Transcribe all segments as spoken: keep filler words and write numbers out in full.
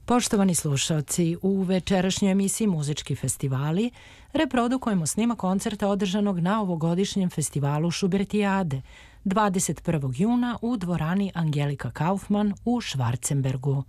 Poštovani slušaoci, u večerašnjoj emisiji Muzički festivali reprodukujemo snimak koncerta održanog na ovogodišnjem festivalu Šubertijade dvadeset prvog juna u dvorani Angelika Kaufman u Švarcenbergu.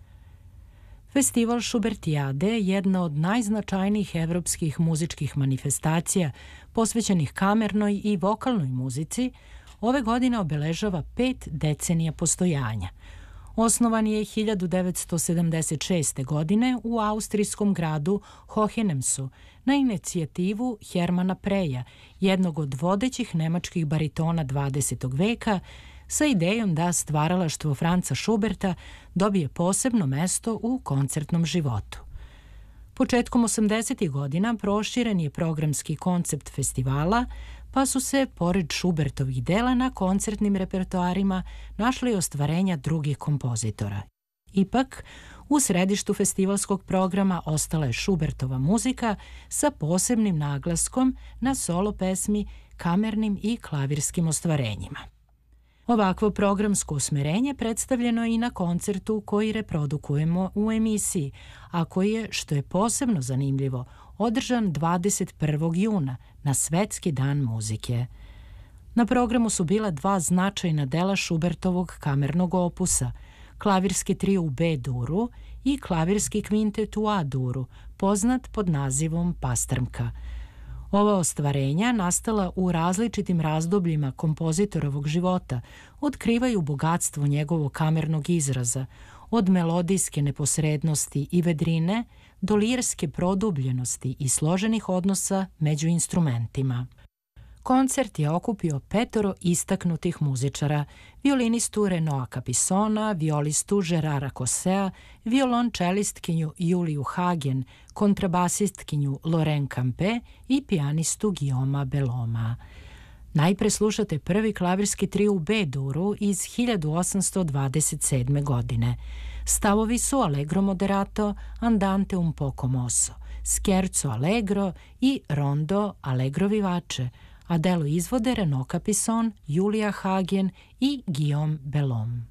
Festival Šubertijade je jedna od najznačajnijih evropskih muzičkih manifestacija posvećenih kamernoj i vokalnoj muzici. Ove godine obeležava pet decenija postojanja. Osnovan je hiljadu devetsto sedamdeset šeste. godine u austrijskom gradu Hohenemsu na inicijativu Hermana Preja, jednog od vodećih nemačkih baritona dvadesetog veka, sa idejom da stvaralaštvo Franca Šuberta dobije posebno mesto u koncertnom životu. Početkom osamdesetih godina proširen je programski koncept festivala, pa su se, pored Šubertovih dela, na koncertnim repertoarima našli ostvarenja drugih kompozitora. Ipak, u središtu festivalskog programa ostala je Šubertova muzika sa posebnim naglaskom na solo pesmi, kamernim i klavirskim ostvarenjima. Ovakvo programsko usmerenje predstavljeno je i na koncertu koji reprodukujemo u emisiji, a koji je, što je posebno zanimljivo, održan dvadeset prvog juna na Svetski dan muzike. Na programu su bila dva značajna dela Šubertovog kamernog opusa, klavirski trio u B-duru i klavirski kvintet u A-duru, poznat pod nazivom Pastrmka. Ova ostvarenja, nastala u različitim razdobljima kompozitorovog života, otkrivaju bogatstvo njegovog kamernog izraza, od melodijske neposrednosti i vedrine do lirske produbljenosti i složenih odnosa među instrumentima. Koncert je okupio petoro istaknutih muzičara, violinistu Renoa Capisona, violistu Gerara Kosea, violončelistkinju Juliju Hagen, kontrabasistkinju Lorraine Campe i pijanistu Guillauma Belloma. Najpre slušate prvi klavirski trio u B-duru iz hiljadu osamsto dvadeset sedme. godine. Stavovi su Allegro moderato, Andante un poco mosso, Scherzo allegro i Rondo allegro vivace, a delo izvode Renaud Capisson, Julija Hagen i Guillaume Bellom.